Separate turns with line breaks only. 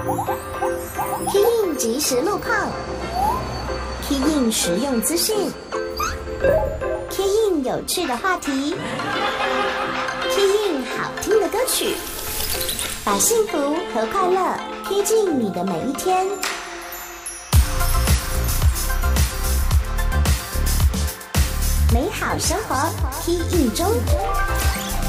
Key in 即时路况 ，Key in 实用资讯 ，Key in 有趣的话题 ，Key in 好听的歌曲，把幸福和快乐 Key 进你的每一天。美好生活 Key in 中。